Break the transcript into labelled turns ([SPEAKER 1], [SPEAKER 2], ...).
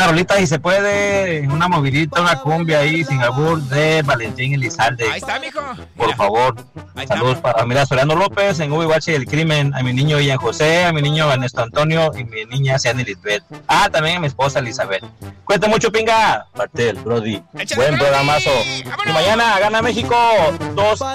[SPEAKER 1] una rolita y se puede, una movidita, una cumbia ahí, sin albur, de Valentín Elizalde.
[SPEAKER 2] Ahí está, mijo.
[SPEAKER 1] Por
[SPEAKER 2] Mira.
[SPEAKER 1] favor.
[SPEAKER 2] Ahí
[SPEAKER 1] Saludos
[SPEAKER 2] estamos.
[SPEAKER 1] para, mira, Soriano López en VH del Crimen, a mi niño Ian José, a mi niño Ernesto Antonio y mi niña Ciani Lisbeth. Ah, también a mi esposa Elizabeth. Cuenta mucho, pinga. Martel, Brody.
[SPEAKER 2] Échale,
[SPEAKER 1] Buen
[SPEAKER 2] Brody.
[SPEAKER 1] programazo.
[SPEAKER 2] ¡Vámonos!
[SPEAKER 1] Y mañana gana México 2